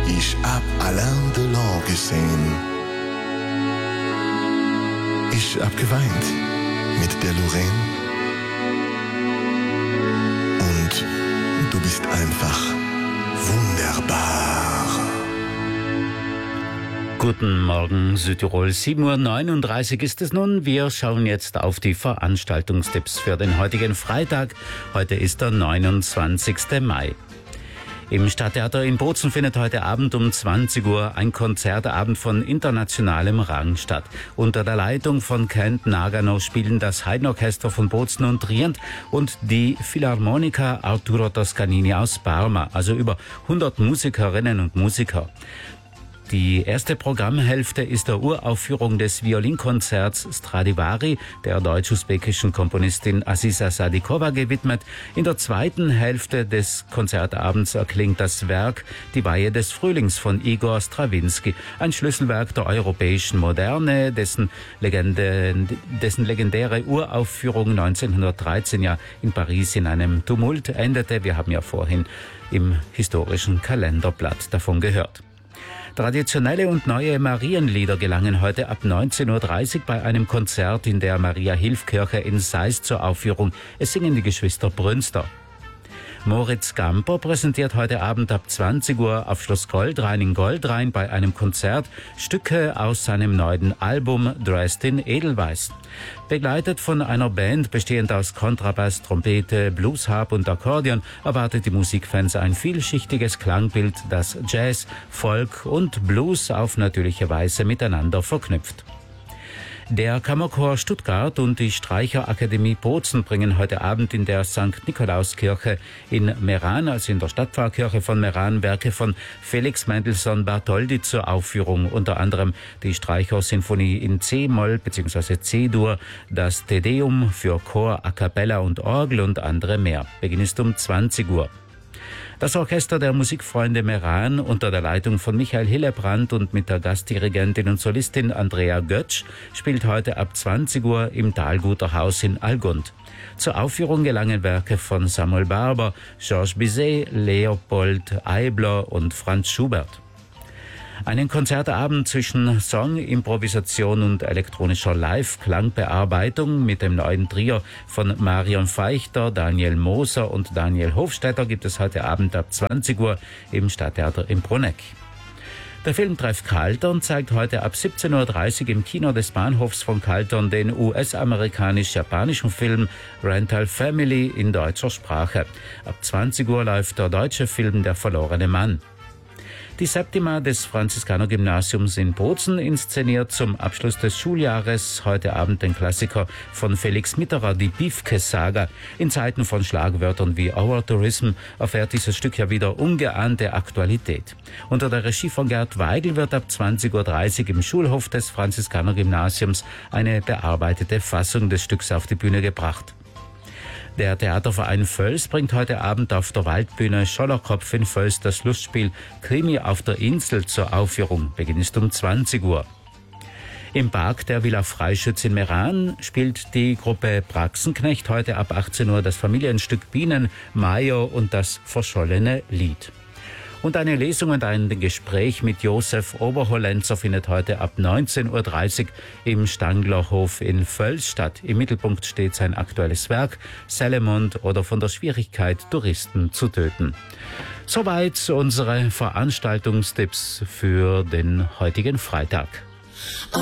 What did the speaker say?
Ich hab Alain Delon gesehen. Ich hab geweint mit der Lorraine. Und du bist einfach wunderbar. Guten Morgen, Südtirol. 7:39 Uhr ist es nun. Wir schauen jetzt auf die Veranstaltungstipps für den heutigen Freitag. Heute ist der 29. Mai. Im Stadttheater in Bozen findet heute Abend um 20 Uhr ein Konzertabend von internationalem Rang statt. Unter der Leitung von Kent Nagano spielen das Haydn-Orchester von Bozen und Trient und die Philharmoniker Arturo Toscanini aus Parma, also über 100 Musikerinnen und Musiker. Die erste Programmhälfte ist der Uraufführung des Violinkonzerts Stradivari der deutsch-usbekischen Komponistin Aziza Sadikova gewidmet. In der zweiten Hälfte des Konzertabends erklingt das Werk Die Weihe des Frühlings von Igor Strawinski, ein Schlüsselwerk der europäischen Moderne, dessen legendäre Uraufführung 1913 ja in Paris in einem Tumult endete. Wir haben ja vorhin im historischen Kalenderblatt davon gehört. Traditionelle und neue Marienlieder gelangen heute ab 19:30 Uhr bei einem Konzert in der Maria-Hilf-Kirche in Seist zur Aufführung. Es singen die Geschwister Brünster. Moritz Gamper präsentiert heute Abend ab 20 Uhr auf Schloss Goldrhein in Goldrhein bei einem Konzert Stücke aus seinem neuen Album Dressed in Edelweiß. Begleitet von einer Band bestehend aus Kontrabass, Trompete, Bluesharp und Akkordeon erwartet die Musikfans ein vielschichtiges Klangbild, das Jazz, Folk und Blues auf natürliche Weise miteinander verknüpft. Der Kammerchor Stuttgart und die Streicherakademie Bozen bringen heute Abend in der St. Nikolauskirche in Meran, also in der Stadtpfarrkirche von Meran, Werke von Felix Mendelssohn Bartholdy zur Aufführung, unter anderem die Streichersinfonie in C-Moll bzw. C-Dur, das Te Deum für Chor, A Cappella und Orgel und andere mehr. Beginn ist um 20 Uhr. Das Orchester der Musikfreunde Meran unter der Leitung von Michael Hillebrand und mit der Gastdirigentin und Solistin Andrea Götsch spielt heute ab 20 Uhr im Talguter Haus in Allgund. Zur Aufführung gelangen Werke von Samuel Barber, Georges Bizet, Leopold Eibler und Franz Schubert. Einen Konzertabend zwischen Song, Improvisation und elektronischer Live-Klangbearbeitung mit dem neuen Trio von Marion Feichter, Daniel Moser und Daniel Hofstetter gibt es heute Abend ab 20 Uhr im Stadttheater in Bruneck. Der Filmtreff Kaltern zeigt heute ab 17:30 Uhr im Kino des Bahnhofs von Kaltern den US-amerikanisch-japanischen Film Rental Family in deutscher Sprache. Ab 20 Uhr läuft der deutsche Film Der verlorene Mann. Die Septima des Franziskanergymnasiums in Bozen inszeniert zum Abschluss des Schuljahres heute Abend den Klassiker von Felix Mitterer, die Biefke-Saga. In Zeiten von Schlagwörtern wie Our Tourism erfährt dieses Stück ja wieder ungeahnte Aktualität. Unter der Regie von Gerd Weigel wird ab 20:30 Uhr im Schulhof des Franziskanergymnasiums eine bearbeitete Fassung des Stücks auf die Bühne gebracht. Der Theaterverein Völs bringt heute Abend auf der Waldbühne Schollerkopf in Völs das Lustspiel Krimi auf der Insel zur Aufführung. Beginn ist um 20 Uhr. Im Park der Villa Freischütz in Meran spielt die Gruppe Praxenknecht heute ab 18 Uhr das Familienstück Bienen, Mayo und das verschollene Lied. Und eine Lesung und ein Gespräch mit Josef Oberhollenzer findet heute ab 19:30 Uhr im Stanglerhof in Völs statt. Im Mittelpunkt steht sein aktuelles Werk Salamond oder von der Schwierigkeit, Touristen zu töten. Soweit unsere Veranstaltungstipps für den heutigen Freitag.